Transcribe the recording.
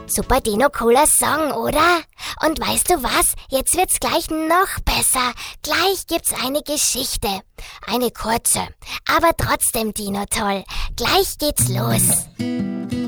Super Dino, cooler Song, oder? Und weißt du was? Jetzt wird's gleich noch besser. Gleich gibt's eine Geschichte. Eine kurze, aber trotzdem Dino toll. Gleich geht's los.